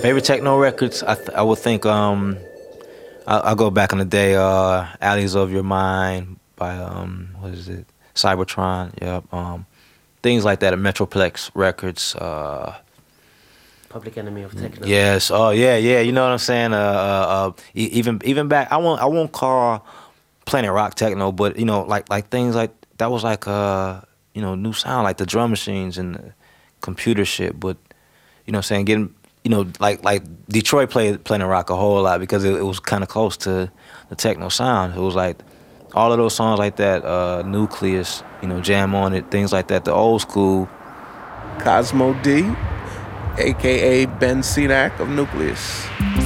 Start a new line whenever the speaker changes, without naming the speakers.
Favorite techno records? I would think I'll go back in the day. Alleys of Your Mind by what is it? Cybertron. Yep. Things like that at Metroplex Records.
Public Enemy of techno.
Yes. Oh yeah, yeah. You know what I'm saying? Even back, I won't call Planet Rock techno, but you know, like things like that was like new sound, like the drum machines and the computer shit. But you know what I'm saying, getting like Detroit played Planet Rock a whole lot because it was kind of close to the techno sound. It was like all of those songs like that, Nucleus, Jam on It, things like that, the old school.
Cosmo D, aka Ben Cenac of Nucleus.